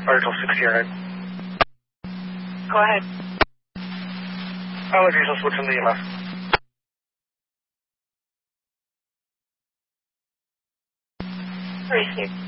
Article 69. Go ahead. All diesel switch in the EMF. Receive.